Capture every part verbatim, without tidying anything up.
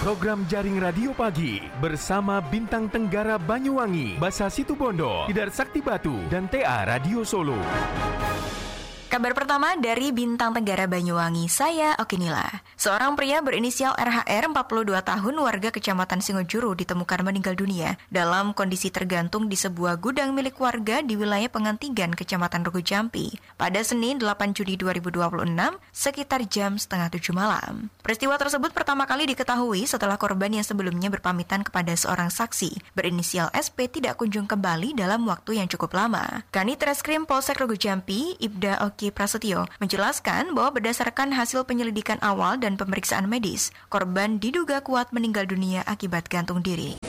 Program Jaring Radio Pagi bersama Bintang Tenggara Banyuwangi, Basa Situbondo, Tidar Sakti Batu, dan T A Radio Solo. Kabar pertama dari Bintang Tenggara Banyuwangi, saya Okinila. Seorang pria berinisial R H R, empat puluh dua tahun, warga Kecamatan Singojuru, ditemukan meninggal dunia dalam kondisi tergantung di sebuah gudang milik warga di wilayah Pengantigan, Kecamatan Regu Jampi, pada Senin delapan Juni dua ribu dua puluh enam, sekitar jam setengah tujuh malam. Peristiwa tersebut pertama kali diketahui setelah korban yang sebelumnya berpamitan kepada seorang saksi berinisial S P tidak kunjung kembali dalam waktu yang cukup lama. Kanit Reskrim Polsek Regu Jampi, Ibda Oki Prasetyo, menjelaskan bahwa berdasarkan hasil penyelidikan awal dan pemeriksaan medis, korban diduga kuat meninggal dunia akibat gantung diri.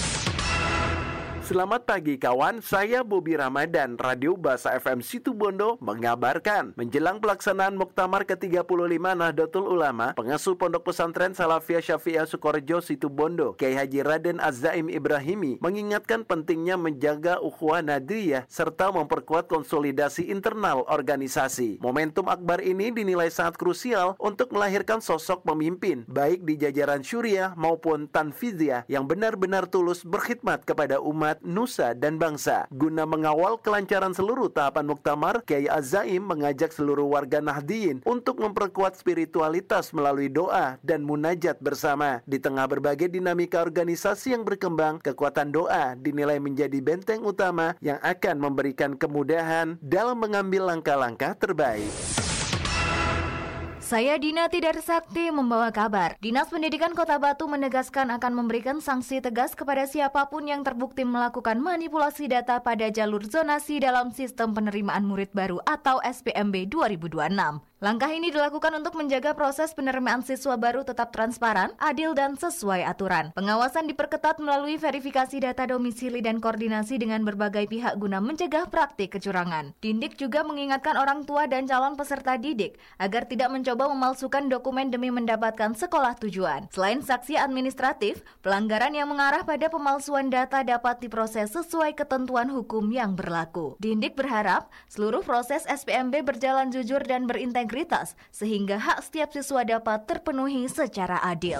Selamat pagi kawan, saya Bobi Ramadan, Radio Basa F M Situbondo mengabarkan menjelang pelaksanaan Muktamar ke tiga puluh lima Nahdlatul Ulama, pengasuh Pondok Pesantren Salafiyah Syafi'iyah Sukorejo Situbondo, Kiai Haji Raden Az-Zaim Ibrahimi, mengingatkan pentingnya menjaga ukhuwah nadriyah serta memperkuat konsolidasi internal organisasi. Momentum akbar ini dinilai sangat krusial untuk melahirkan sosok pemimpin, baik di jajaran syuriah maupun tanfidiyah yang benar-benar tulus berkhidmat kepada umat, nusa dan bangsa. Guna mengawal kelancaran seluruh tahapan muktamar, Kiai Az-Zaim mengajak seluruh warga Nahdiyin untuk memperkuat spiritualitas melalui doa dan munajat bersama. Di tengah berbagai dinamika organisasi yang berkembang, kekuatan doa dinilai menjadi benteng utama yang akan memberikan kemudahan dalam mengambil langkah-langkah terbaik. Saya Dina Tidar Sakti membawa kabar. Dinas Pendidikan Kota Batu menegaskan akan memberikan sanksi tegas kepada siapapun yang terbukti melakukan manipulasi data pada jalur zonasi dalam sistem penerimaan murid baru atau S P M B dua ribu dua puluh enam. Langkah ini dilakukan untuk menjaga proses penerimaan siswa baru tetap transparan, adil, dan sesuai aturan. Pengawasan diperketat melalui verifikasi data domisili dan koordinasi dengan berbagai pihak guna mencegah praktik kecurangan. Dindik juga mengingatkan orang tua dan calon peserta didik agar tidak mencoba memalsukan dokumen demi mendapatkan sekolah tujuan. Selain sanksi administratif, pelanggaran yang mengarah pada pemalsuan data dapat diproses sesuai ketentuan hukum yang berlaku. Dindik berharap seluruh proses S P M B berjalan jujur dan berintegritas, sehingga hak setiap siswa dapat terpenuhi secara adil.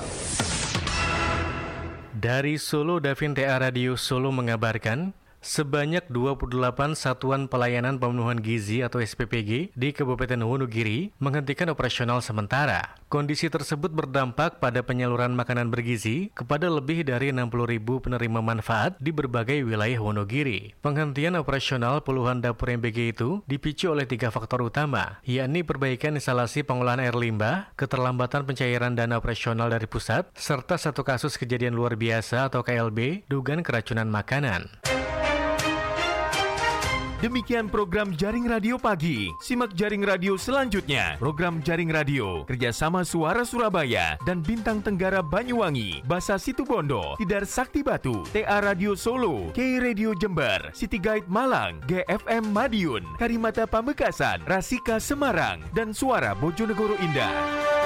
Dari Solo, Davin T A Radio Solo mengabarkan, sebanyak dua puluh delapan Satuan Pelayanan Pemenuhan Gizi atau S P P G di Kabupaten Wonogiri menghentikan operasional sementara. Kondisi tersebut berdampak pada penyaluran makanan bergizi kepada lebih dari enam puluh ribu penerima manfaat di berbagai wilayah Wonogiri. Penghentian operasional puluhan dapur M B G itu dipicu oleh tiga faktor utama, yakni perbaikan instalasi pengolahan air limbah, keterlambatan pencairan dana operasional dari pusat, serta satu kasus kejadian luar biasa atau K L B, dugaan keracunan makanan. Demikian program Jaring Radio Pagi. Simak Jaring Radio selanjutnya. Program Jaring Radio kerjasama Suara Surabaya dan Bintang Tenggara Banyuwangi, Basa Situbondo, Tidar Sakti Batu, T A Radio Solo, K Radio Jember, City Guide Malang, G F M Madiun, Karimata Pamekasan, Rasika Semarang, dan Suara Bojonegoro Indah.